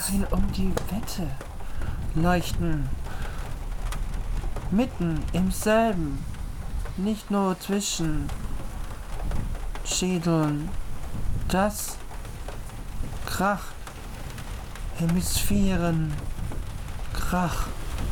Teil um die Wette leuchten. Mitten im selben. Nicht nur zwischen Schädeln. Das kracht. Hemisphären. Krach.